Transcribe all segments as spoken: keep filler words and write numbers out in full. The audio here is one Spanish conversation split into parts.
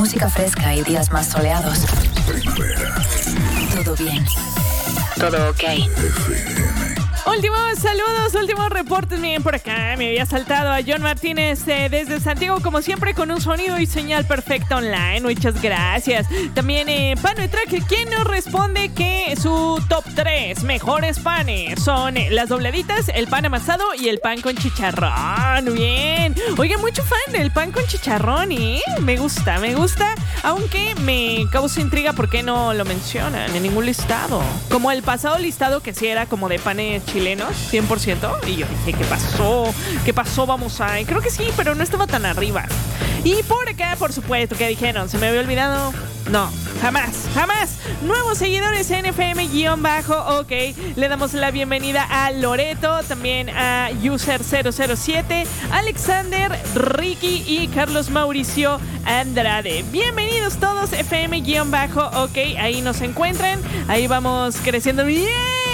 música fresca y días más soleados. Primavera. Todo bien. Todo ok. Últimos saludos, últimos reportes. Miren, por acá me había saltado a John Martínez eh, desde Santiago, como siempre, con un sonido y señal perfecta online. Muchas gracias. También eh, Pano y Track, quien nos responde que su top tres mejores panes son eh, las dobladitas, el pan amasado y el pan con chicharrón. Bien. Oiga, mucho fan del pan con chicharrón, ¿eh? Me gusta, me gusta. Aunque me causa intriga por qué no lo mencionan en ningún listado. Como el pasado listado que sí era como de panes chilenos, cien por ciento. Y yo dije, ¿qué pasó? ¿Qué pasó? Vamos a... Creo que sí, pero no estaba tan arriba. Y por acá, por supuesto, ¿qué dijeron? ¿Se me había olvidado? No, jamás, jamás. Nuevos seguidores en F M-ok. Le damos la bienvenida a Loreto, también a User cero cero siete, Alexander, Ricky y Carlos Mauricio Andrade. Bienvenidos todos, F M-ok. Ahí nos encuentran. Ahí vamos creciendo bien.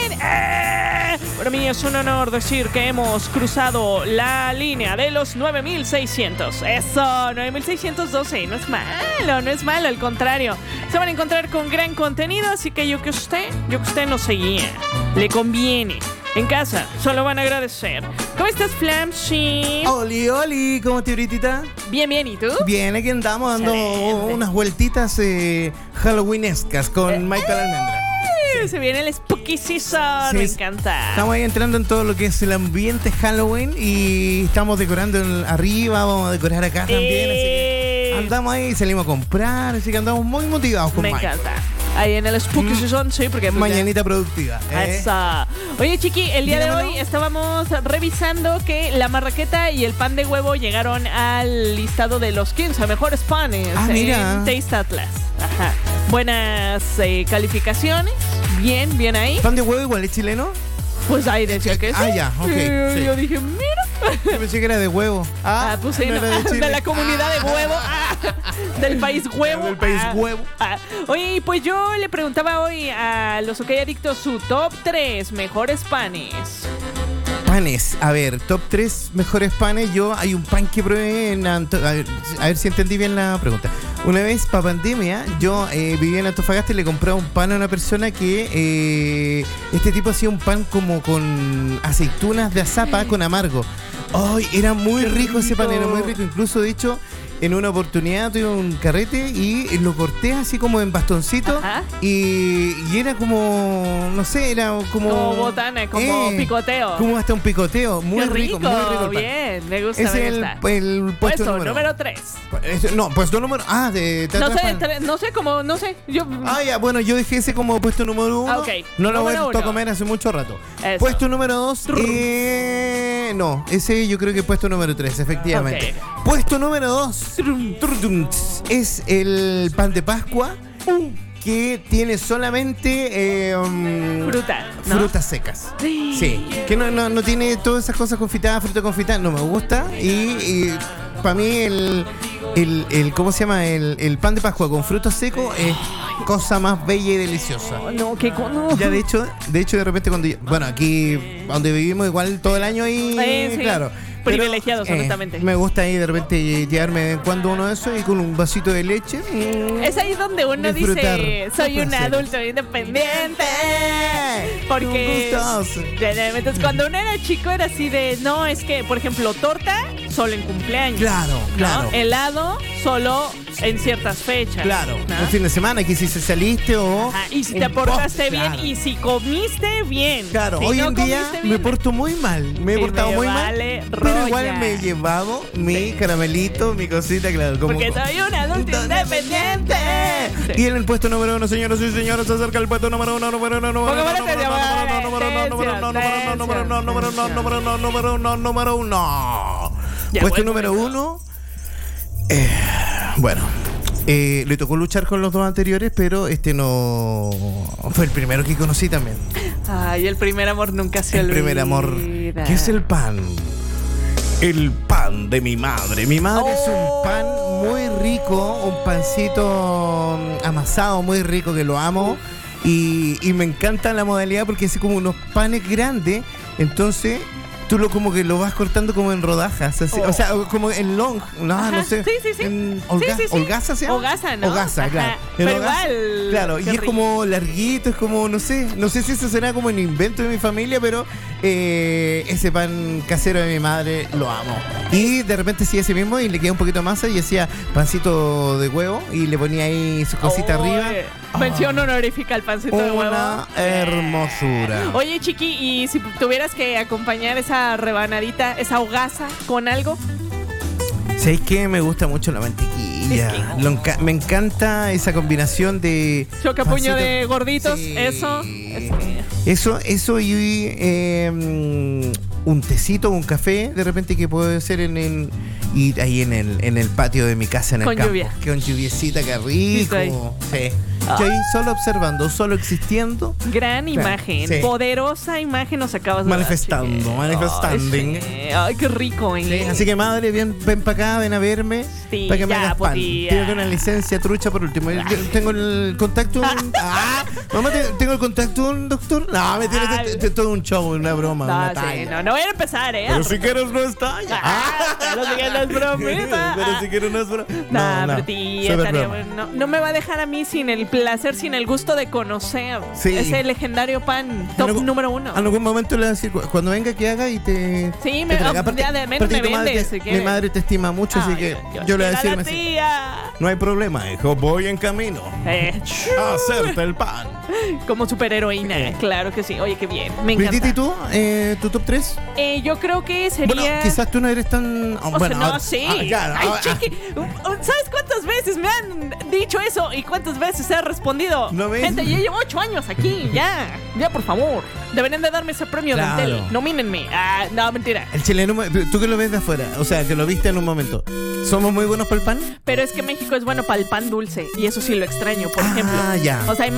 ¡Eh! Para mí es un honor decir que hemos cruzado la línea de los nueve mil seiscientos. Eso, nueve mil seiscientos doce. No es malo, no es malo, al contrario. Se van a encontrar con gran contenido, así que yo que usted, yo que usted nos seguía. Le conviene. En casa, solo van a agradecer. ¿Cómo estás, Flamshi? Oli, oli, ¿cómo te ahorita? Bien, bien, ¿y tú? Bien, aquí andamos dando Excelente. unas vueltitas eh, halloweenescas con Eh, Michael Almendra. Sí. Se viene el Spooky Season, Sí, me encanta. Estamos ahí entrando en todo lo que es el ambiente Halloween y estamos decorando en- arriba, vamos a decorar acá también, así que Eh, andamos ahí, salimos a comprar, así que andamos muy motivados con Me Mike. encanta. Ahí en el Spooky Mm. Season, sí, porque... pues, Mañanita productiva. ya- ¿eh? Esa. Oye, Chiqui, el día de Dígamelo. hoy estábamos revisando que la marraqueta y el pan de huevo llegaron al listado de los quince mejores panes Ah, mira. en Taste Atlas. Ajá. Buenas eh, calificaciones. Bien, bien ahí. ¿Pan de huevo igual es chileno? Pues ahí decía que sí. Ah, ya, ok, Eh, sí. Yo dije, mira. Yo pensé que era de huevo. Ah, pues sí, no no. era de de, Chile. la comunidad de huevo. Ah, del país huevo. Del país Ah, huevo. ah. Oye, pues yo le preguntaba hoy a los OK Adictos su top tres mejores panes. Panes, a ver, top tres mejores panes. Yo hay un pan que probé en Anto- a ver, a ver si entendí bien la pregunta. Una vez para pandemia, yo eh, vivía en Antofagasta y le compré un pan a una persona que eh, este tipo hacía un pan como con aceitunas de azapa con amargo. Ay, era muy Qué rico ese pan, rico. era muy rico. Incluso, de hecho, en una oportunidad tuve un carrete y lo corté así como en bastoncito. Ajá. Y, y era como, no sé, era como... Como botana, como Eh, picoteo. Como hasta un picoteo. Muy Qué rico, muy rico el pan. bien, me gusta, Ese me es el, gusta. el puesto, Puesto número. número tres. Ese- no, puesto número... Ah, de... de No atrás sé, pan. tre- no sé cómo, no sé. Yo. Ah, ya, bueno, yo dejé ese como puesto número uno. Ah, ok. No lo he Número vuelto a uno. comer hace mucho rato. Eso. Puesto número dos. Eh, no, ese yo creo que puesto número tres, efectivamente. Puesto número dos. Es el pan de Pascua que tiene solamente eh, um, Fruta, ¿no? frutas secas. Sí. Sí, que no, no, no tiene todas esas cosas confitadas, fruta confitada, no me gusta. Y, para mí el, el, el, ¿cómo se llama? El, el pan de Pascua con frutos secos es cosa más bella y deliciosa. Oh, no, qué cono. Ya de hecho, de hecho de repente cuando yo- bueno, aquí donde vivimos igual todo el año ahí, Eh, sí. claro. Privilegiados, Pero, eh, honestamente. Me gusta ahí de repente llevarme de vez en cuando uno de esos y con un vasito de leche. mm, Es ahí donde uno disfrutar. dice, soy un Placer. adulto independiente. Porque Gustoso. entonces cuando uno era chico era así de, no, es que, por ejemplo, torta solo en cumpleaños. Claro, ¿no? claro. Helado solo en ciertas fechas. Claro, ¿no? el fin de semana, que si se saliste o... Ajá, y si en te portaste pos, bien claro. y si comiste bien. Claro, Si hoy no en día comiste me bien, porto muy mal, me he Y portado me muy vale mal, pero roña. igual me he llevado mi caramelito, mi cosita, claro. Como Porque soy un adulto independiente. Sí. Y en el puesto número uno, señoras y señores, se acerca el puesto número uno, número uno, número uno, Póngame número atención, uno, número uno, número uno, número uno, número uno, número uno, número uno, número uno. Ya, Puesto buen número momento. uno. eh, Bueno, eh, le tocó luchar con los dos anteriores, pero este no fue el primero que conocí también. Ay, el primer amor nunca se El olvida. primer amor. ¿Qué es el pan? El pan de mi madre. Mi madre es un pan muy rico, un pancito amasado muy rico que lo amo. Y, y me encanta la modalidad porque es como unos panes grandes. Entonces tú lo como que lo vas cortando como en rodajas, así, Oh. o sea, como en long, no, Ajá, no sé. sí, sí, sí. En holga- Sí, sí, sí. ¿Holgaza se llama? Hogaza, ¿no? Hogaza, Ajá. claro. Pero En hogaza, igual, claro, y qué es rico. como larguito, es como, no sé, no sé si eso será como un invento de mi familia, pero eh, ese pan casero de mi madre lo amo. Y de repente sí ese mismo y le queda un poquito de masa y hacía pancito de huevo y le ponía ahí sus cositas Oye, arriba. Mención Ah, honorífica al pancito de huevo. una hermosura. Oye, Chiqui, y si tuvieras que acompañar esa rebanadita, esa hogaza con algo, ¿Sabéis qué? Me gusta mucho la mantequilla. Es que- Lo enca- me encanta esa combinación de... chocapuño pancito- de gorditos, Sí. eso. es que- Eso, eso y eh, mm, un tecito, un café, de repente que puede ser en el... Y ahí en el, en el patio de mi casa, en el Con campo. lluvia. Que con lluviecita, qué rico. Sí, Sí. Yo ahí solo observando, solo existiendo. Gran Claro, imagen, sí. poderosa imagen nos acabas de dar, Manifestando, Chiqui. manifestanding. Ay, sí. Ay, qué rico, ¿eh? Sí, así que madre, ven, ven para acá, ven a verme. Sí, para que me ya, hagas pan. podía. Tienes una licencia trucha por último. Yo tengo el contacto. un- ah, mamá, te- tengo el contacto de un doctor. No, me tienes Ay. de- de todo un show, una broma, No, una sí, talla. no, no voy a empezar, ¿eh? Pero si quieres no es talla. Ah, pero si quieres no es bromita. Pero si quieres no es broma. No, pero tía, súper estaría broma. bueno. no, no me va a dejar a mí sin el placer, sin el gusto de conocer Sí. ese legendario pan top En algún- número uno. En algún momento le voy a decir, cu- cuando venga que haga y te... Sí, te me- traiga. oh, Aparte- ya de menos aparte me tu madre vendes, te- si quieres. Mi madre te estima mucho, así Ay, que Dios, yo le voy a llega decir... la me- tía. No hay problema, hijo, voy en camino Eh, a hacerte el pan. como superheroína, Eh. claro que sí. Oye, qué bien, me encanta. Britita, ¿y tú? Eh, ¿Tu top tres? Eh, yo creo que sería... Bueno, quizás tú no eres tan... oh, O bueno, sea, no, ahora- sí. ah, ya, Ay, ah, chiqui. ¿Sabes cuántas veces me han dicho eso y cuántas veces he respondido? ¿No ves? Gente, ya llevo ocho años aquí. Ya, ya, por favor. Deberían de darme ese premio Claro. de Entel. Nomínenme. Ah, no, mentira. El chileno, tú que lo ves de afuera, o sea, que lo viste en un momento. ¿Somos muy buenos para el pan? Pero es que México es bueno para el pan dulce. Y eso sí lo extraño, por Ah, ejemplo. ya. O sea,